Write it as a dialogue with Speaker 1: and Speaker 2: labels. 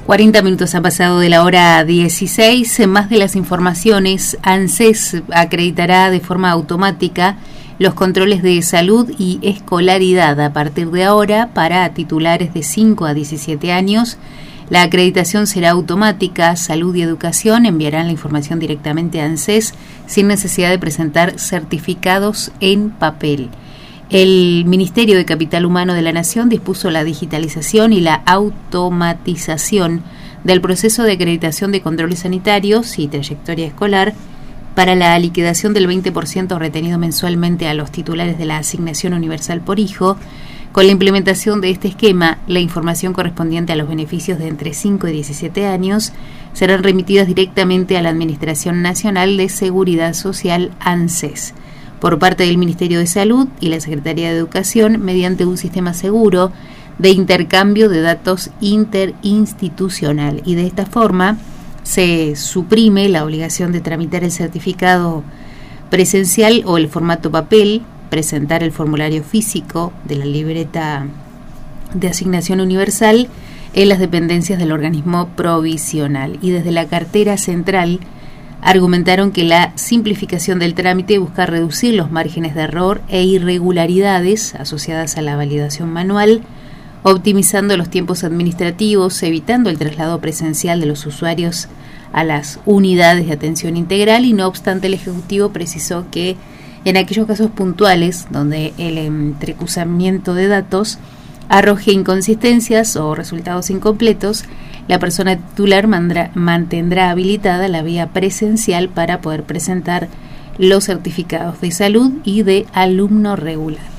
Speaker 1: 40 minutos han pasado de la hora 16. Más de las informaciones, ANSES acreditará de forma automática los controles de salud y escolaridad a partir de ahora para titulares de 5 a 17 años. La acreditación será automática. Salud y Educación enviarán la información directamente a ANSES sin necesidad de presentar certificados en papel. El Ministerio de Capital Humano de la Nación dispuso la digitalización y la automatización del proceso de acreditación de controles sanitarios y trayectoria escolar para la liquidación del 20% retenido mensualmente a los titulares de la Asignación Universal por Hijo. Con la implementación de este esquema, la información correspondiente a los beneficios de entre 5 y 17 años serán remitidas directamente a la Administración Nacional de Seguridad Social, ANSES, por parte del Ministerio de Salud y la Secretaría de Educación mediante un sistema seguro de intercambio de datos interinstitucional, y de esta forma se suprime la obligación de tramitar el certificado presencial o el formato papel, presentar el formulario físico de la libreta de asignación universal en las dependencias del organismo provisional. Y desde la cartera central argumentaron que la simplificación del trámite busca reducir los márgenes de error e irregularidades asociadas a la validación manual, optimizando los tiempos administrativos, evitando el traslado presencial de los usuarios a las unidades de atención integral. Y no obstante, el Ejecutivo precisó que en aquellos casos puntuales donde el entrecruzamiento de datos arroje inconsistencias o resultados incompletos, la persona titular mantendrá habilitada la vía presencial para poder presentar los certificados de salud y de alumno regular.